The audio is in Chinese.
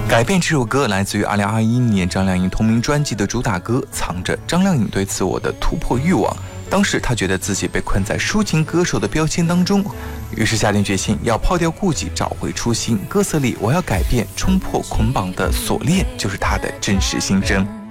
改变这首歌来自于2021年张靓颖同名专辑的主打歌，藏着张靓颖对自我的突破欲望。当时她觉得自己被困在抒情歌手的标签当中，于是下定决心要抛掉顾忌，找回初心。歌词里我要改变，冲破捆绑的锁链，就是她的真实心声。